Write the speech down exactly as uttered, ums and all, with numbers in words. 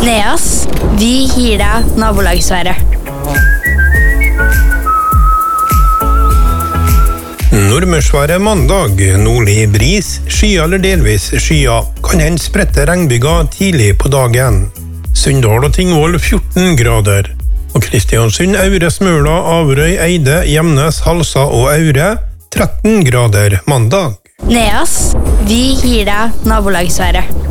Neas, vi gir deg nabolagsværet. Nordmørsværet mandag, nordlig bris, skya eller delvis skya, kan hende spredte regnbyger tidlig på dagen. Sunndal og Tingvoll fjorten grader, og Kristiansund, Aure, Smøla, Averøy, Eide, Gjemnes, Halsa og Aure tretten grader mandag. Neas, vi gir deg nabolagsværet.